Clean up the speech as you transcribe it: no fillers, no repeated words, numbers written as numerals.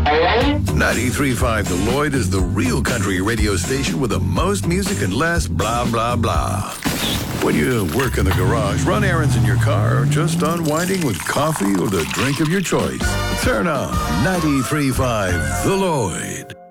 93.5 The Lloyd is the real country radio station with the most music and less blah, blah, blah. When you work in the garage, run errands in your car, or just unwinding with coffee or the drink of your choice, turn on 93.5 The Lloyd.